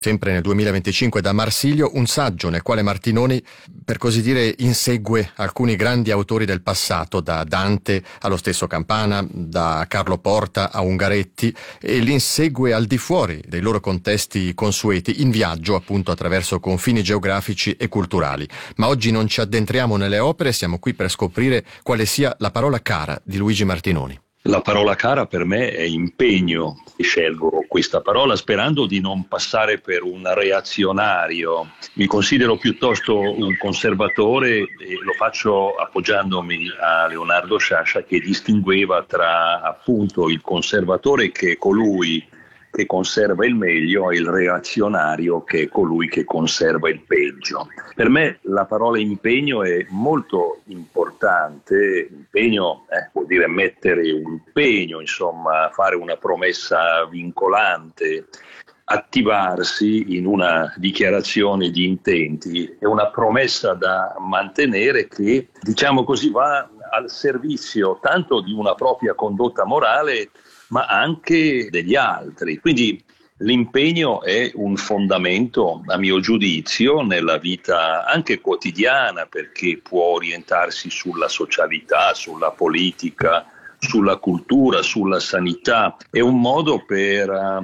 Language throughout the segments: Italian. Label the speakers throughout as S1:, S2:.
S1: sempre nel 2025 da Marsilio, un saggio nel quale Martinoni, per così dire, insegue alcuni grandi autori del passato, da Dante allo stesso Campana, da Carlo Porta a Ungaretti, e li insegue al di fuori dei loro contesti consueti, in viaggio appunto attraverso confini geografici e culturali. Ma oggi non ci addentriamo nelle opere, siamo qui per scoprire quale sia la parola cara di Luigi Martinoni.
S2: La parola cara per me è impegno. Scelgo questa parola sperando di non passare per un reazionario. Mi considero piuttosto un conservatore e lo faccio appoggiandomi a Leonardo Sciascia, che distingueva tra appunto il conservatore, che è colui che conserva il meglio, e il reazionario, che è colui che conserva il peggio. Per me la parola impegno è molto importante. Impegno vuol dire mettere un impegno, insomma, fare una promessa vincolante, attivarsi in una dichiarazione di intenti. È una promessa da mantenere che, diciamo così, va al servizio tanto di una propria condotta morale ma anche degli altri. Quindi l'impegno è un fondamento, a mio giudizio, nella vita anche quotidiana, perché può orientarsi sulla socialità, sulla politica, sulla cultura, sulla sanità. È un modo per,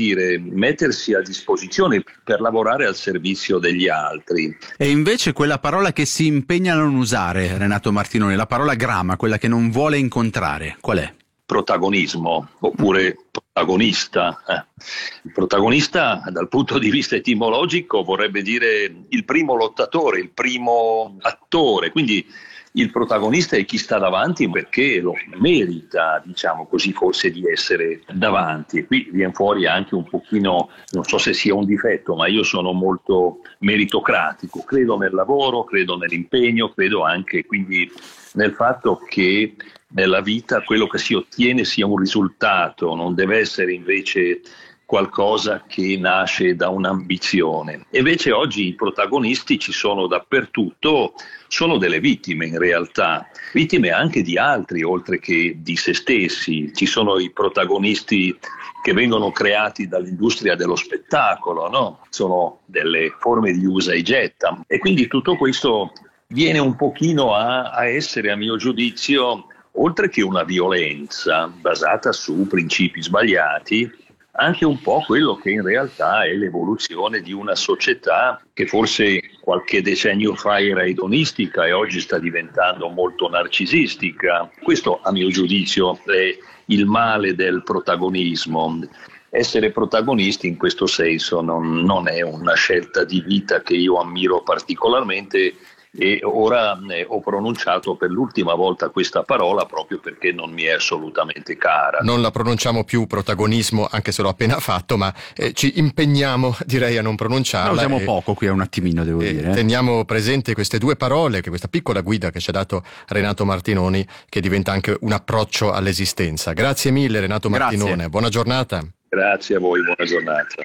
S2: mettersi a disposizione, per lavorare al servizio degli altri.
S3: E invece quella parola che si impegna a non usare, Renato Martinoni, la parola grama, quella che non vuole incontrare, qual è?
S2: Protagonismo, oppure protagonista. Il protagonista, dal punto di vista etimologico, vorrebbe dire il primo lottatore, il primo attore. Quindi il protagonista è chi sta davanti perché lo merita, diciamo così, forse, di essere davanti. E qui viene fuori anche un pochino, non so se sia un difetto, ma io sono molto meritocratico. Credo nel lavoro, credo nell'impegno, credo anche quindi nel fatto che nella vita quello che si ottiene sia un risultato, non deve essere invece qualcosa che nasce da un'ambizione. E invece oggi i protagonisti ci sono dappertutto, sono delle vittime in realtà, vittime anche di altri oltre che di se stessi. Ci sono i protagonisti che vengono creati dall'industria dello spettacolo, no? Sono delle forme di usa e getta, e quindi tutto questo viene un pochino a essere, a mio giudizio, oltre che una violenza basata su principi sbagliati, anche un po' quello che in realtà è l'evoluzione di una società che forse qualche decennio fa era edonistica e oggi sta diventando molto narcisistica. Questo, a mio giudizio, è il male del protagonismo. Essere protagonisti in questo senso non è una scelta di vita che io ammiro particolarmente. E ora ho pronunciato per l'ultima volta questa parola proprio perché non mi è assolutamente cara.
S1: Non la pronunciamo più protagonismo, anche se l'ho appena fatto, ma ci impegniamo, direi, a non pronunciarla.
S3: La usiamo poco qui, un attimino, devo dire.
S1: Teniamo presente queste due parole, che questa piccola guida che ci ha dato Renato Martinoni, che diventa anche un approccio all'esistenza. Grazie mille, Renato Martinone.
S3: Grazie.
S1: Buona giornata.
S2: Grazie a voi, buona giornata.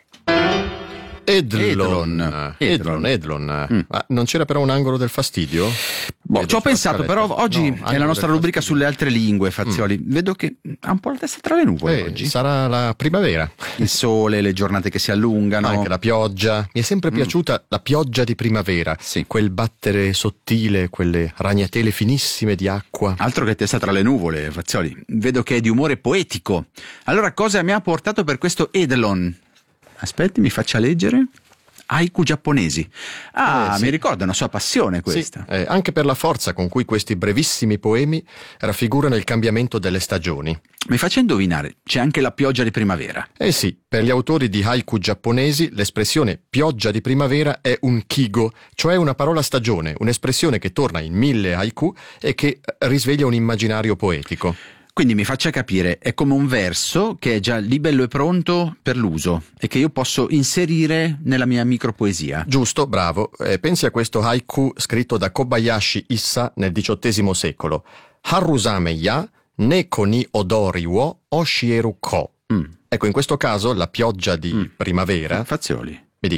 S1: Edlon. Ma non c'era però un angolo del fastidio?
S3: Ci ho pensato, però oggi è la nostra rubrica sulle altre lingue, Fazioli. Vedo che ha un po' la testa tra le nuvole oggi.
S1: Sarà la primavera.
S3: Il sole, le giornate che si allungano.
S1: Anche la pioggia. Mi è sempre piaciuta la pioggia di primavera.
S3: Sì.
S1: Quel battere sottile, quelle ragnatele finissime di acqua.
S3: Altro che testa tra le nuvole, Fazioli. Vedo che è di umore poetico. Allora, cosa mi ha portato per questo Edlon? Aspetti, mi faccia leggere. Haiku giapponesi. Sì. Mi ricorda una sua passione questa.
S1: Sì, anche per la forza con cui questi brevissimi poemi raffigurano il cambiamento delle stagioni.
S3: Mi faccia indovinare, c'è anche la pioggia di primavera.
S1: Sì, per gli autori di haiku giapponesi l'espressione pioggia di primavera è un kigo, cioè una parola stagione, un'espressione che torna in 1000 haiku e che risveglia un immaginario poetico.
S3: Quindi mi faccia capire, è come un verso che è già lì bello e pronto per l'uso e che io posso inserire nella mia micropoesia.
S1: Giusto, bravo. Pensi a questo haiku scritto da Kobayashi Issa nel XVIII secolo. Harusame ya neko ni odori wo oshieru ko. Ecco, in questo caso la pioggia di primavera...
S3: Fazioli.
S1: Mi dica?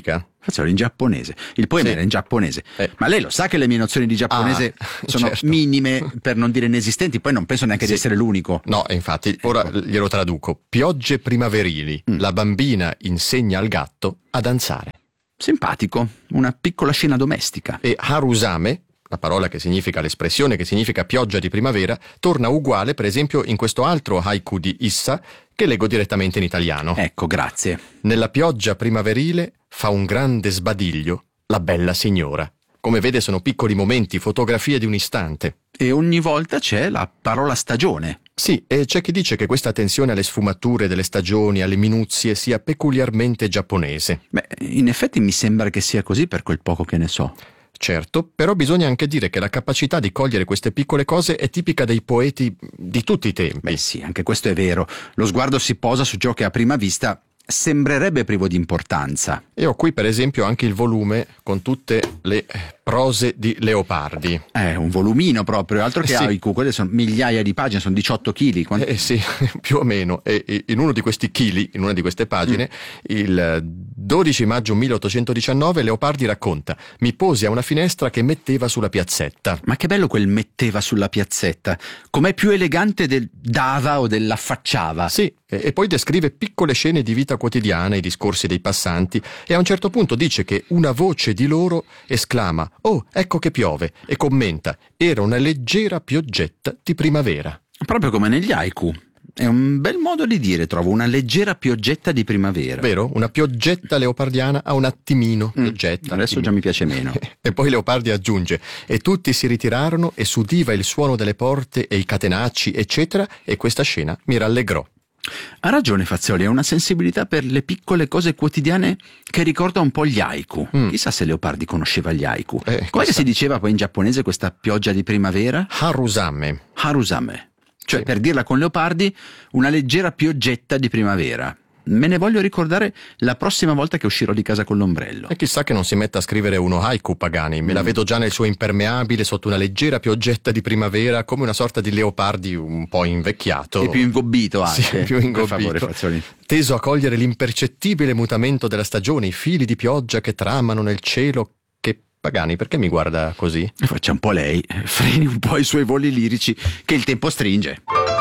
S3: Fazzoli in giapponese, il poema era in giapponese, ma lei lo sa che le mie nozioni di giapponese sono minime, per non dire inesistenti, poi non penso neanche di essere l'unico.
S1: No, infatti, ora glielo traduco. Piogge primaverili, la bambina insegna al gatto a danzare.
S3: Simpatico, una piccola scena domestica.
S1: E harusame, la parola che significa, l'espressione che significa pioggia di primavera, torna uguale per esempio in questo altro haiku di Issa che leggo direttamente in italiano.
S3: Ecco, grazie.
S1: Nella pioggia primaverile fa un grande sbadiglio la bella signora. Come vede sono piccoli momenti, fotografie di un istante.
S3: E ogni volta c'è la parola stagione.
S1: Sì, e c'è chi dice che questa attenzione alle sfumature delle stagioni, alle minuzie, sia peculiarmente giapponese.
S3: Beh, in effetti mi sembra che sia così per quel poco che ne so.
S1: Certo, però bisogna anche dire che la capacità di cogliere queste piccole cose è tipica dei poeti di tutti i tempi.
S3: Beh sì, anche questo è vero. Lo sguardo si posa su ciò che a prima vista sembrerebbe privo di importanza.
S1: E ho qui per esempio anche il volume con tutte le prose di Leopardi.
S3: Un volumino proprio, altro che
S1: Sì.
S3: haiku, quelle sono migliaia di pagine, sono 18 kg.
S1: Sì, più o meno. E in uno di questi chili, in una di queste pagine, il 12 maggio 1819 Leopardi racconta: mi posi a una finestra che metteva sulla piazzetta.
S3: Ma che bello quel metteva sulla piazzetta, com'è più elegante del dava o dell'affacciava.
S1: Sì, e poi descrive piccole scene di vita quotidiana, i discorsi dei passanti, e a un certo punto dice che una voce di loro esclama: oh, ecco che piove, e commenta: era una leggera pioggetta di primavera.
S3: Proprio come negli haiku. È un bel modo di dire, trovo, una leggera pioggetta di primavera.
S1: Vero? Una pioggetta leopardiana a un attimino. Pioggetta.
S3: Adesso già mi piace meno.
S1: E poi Leopardi aggiunge: e tutti si ritirarono e s'udiva il suono delle porte e i catenacci, eccetera, e questa scena mi rallegrò.
S3: Ha ragione Fazzoli, ha una sensibilità per le piccole cose quotidiane che ricorda un po' gli haiku. Chissà se Leopardi conosceva gli haiku. Come si diceva poi in giapponese questa pioggia di primavera?
S1: Harusame.
S3: Harusame. Cioè,
S1: Sì.
S3: per dirla con Leopardi, una leggera pioggetta di primavera. Me ne voglio ricordare la prossima volta che uscirò di casa con l'ombrello.
S1: E chissà che non si metta a scrivere uno haiku, Pagani. Me la vedo già nel suo impermeabile sotto una leggera pioggetta di primavera, come una sorta di Leopardi un po' invecchiato.
S3: E più ingobbito anche.
S1: Sì, più ingobbito.
S3: Per favore, Fazzoli.
S1: Teso a cogliere l'impercettibile mutamento della stagione, i fili di pioggia che tramano nel cielo. Che Pagani, perché mi guarda così?
S3: Faccia un po' lei, freni un po' i suoi voli lirici, che il tempo stringe.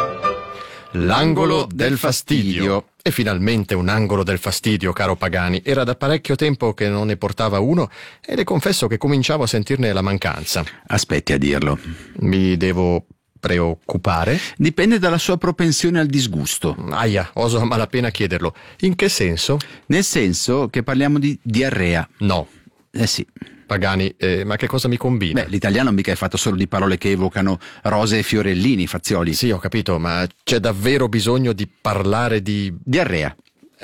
S1: L'angolo del fastidio. E finalmente un angolo del fastidio, caro Pagani. Era da parecchio tempo che non ne portava uno e le confesso che cominciavo a sentirne la mancanza.
S3: Aspetti a dirlo.
S1: Mi devo preoccupare?
S3: Dipende dalla sua propensione al disgusto.
S1: Aia, oso a malapena chiederlo. In che senso?
S3: Nel senso che parliamo di diarrea.
S1: No.
S3: Sì.
S1: Pagani, ma che cosa mi combina?
S3: Beh, l'italiano mica è fatto solo di parole che evocano rose e fiorellini, Fazioli.
S1: Sì, ho capito, ma c'è davvero bisogno di parlare di...
S3: Diarrea.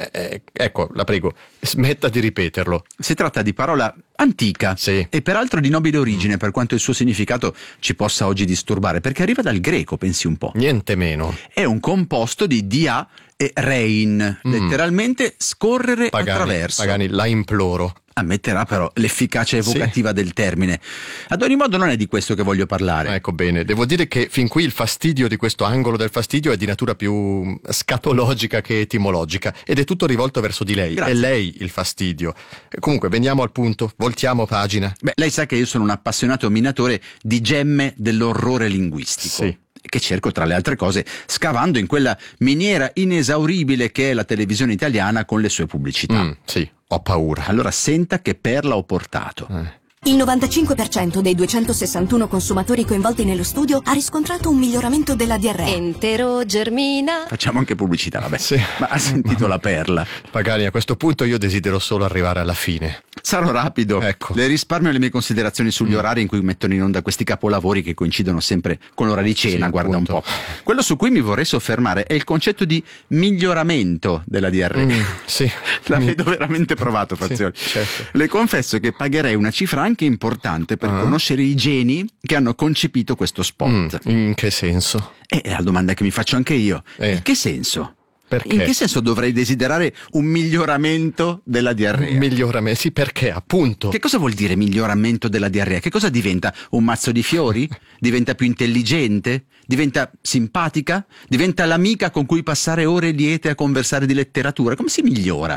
S1: Ecco, la prego, smetta di ripeterlo.
S3: Si tratta di parola antica
S1: Sì.
S3: e peraltro di nobile origine, per quanto il suo significato ci possa oggi disturbare, perché arriva dal greco, pensi un po'.
S1: Niente meno.
S3: È un composto di dia e rein, letteralmente scorrere attraverso.
S1: Pagani, la imploro.
S3: Ammetterà però l'efficacia evocativa del termine. Ad ogni modo non è di questo che voglio parlare.
S1: Ecco bene, devo dire che fin qui il fastidio di questo angolo del fastidio è di natura più scatologica che etimologica ed è tutto rivolto verso di lei.
S3: Grazie.
S1: È lei il fastidio. Comunque, veniamo al punto, voltiamo pagina.
S3: Beh, lei sa che io sono un appassionato minatore di gemme dell'orrore linguistico.
S1: Sì.
S3: Che cerco, tra le altre cose, scavando in quella miniera inesauribile che è la televisione italiana con le sue pubblicità.
S1: Sì, ho paura.
S3: Allora senta che perla ho portato.
S4: Il 95% dei 261 consumatori coinvolti nello studio ha riscontrato un miglioramento della diarrea.
S5: Entero germina.
S3: Facciamo anche pubblicità, vabbè.
S1: Sì.
S3: Ma ha sentito la perla?
S1: Pagani, a questo punto io desidero solo arrivare alla fine.
S3: Sarò rapido.
S1: Ecco.
S3: Le risparmio le mie considerazioni sugli orari in cui mettono in onda questi capolavori che coincidono sempre con l'ora di cena,
S1: Sì,
S3: guarda
S1: appunto.
S3: un po'. Quello su cui mi vorrei soffermare è il concetto di miglioramento della diarrea.
S1: Sì.
S3: La vedo veramente provato, Fazioli.
S1: Sì, certo.
S3: Le confesso che pagherei una cifra anche importante per conoscere i geni che hanno concepito questo spot.
S1: In che senso?
S3: È la domanda che mi faccio anche io. In che senso?
S1: Perché?
S3: In che senso dovrei desiderare un miglioramento della diarrea?
S1: Miglioramento, sì, perché appunto.
S3: Che cosa vuol dire miglioramento della diarrea? Che cosa diventa? Un mazzo di fiori? Diventa più intelligente? Diventa simpatica? Diventa l'amica con cui passare ore liete a conversare di letteratura? Come si migliora?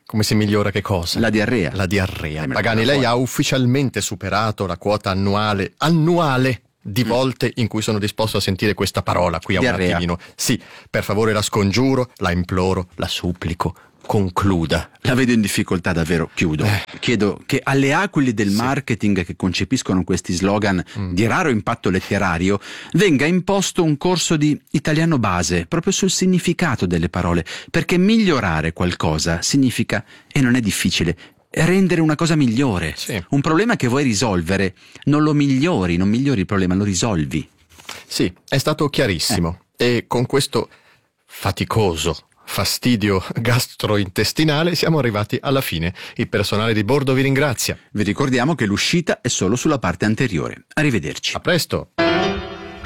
S1: Come si migliora che cosa?
S3: La diarrea.
S1: La diarrea. Pagani, lei ha ufficialmente superato la quota annuale di volte in cui sono disposto a sentire questa parola qui a un
S3: Diarrea.
S1: attimino. Sì, per favore la scongiuro, la imploro, la supplico, concluda.
S3: La vedo in difficoltà davvero, chiudo. Chiedo che alle aquile del marketing che concepiscono questi slogan di raro impatto letterario venga imposto un corso di italiano base proprio sul significato delle parole, perché migliorare qualcosa significa, e non è difficile, rendere una cosa migliore.
S1: Sì.
S3: Un problema che vuoi risolvere, non migliori il problema, lo risolvi.
S1: Sì, è stato chiarissimo. E con questo faticoso fastidio gastrointestinale siamo arrivati alla fine. Il personale di bordo vi ringrazia.
S3: Vi ricordiamo che l'uscita è solo sulla parte anteriore. Arrivederci.
S1: A presto!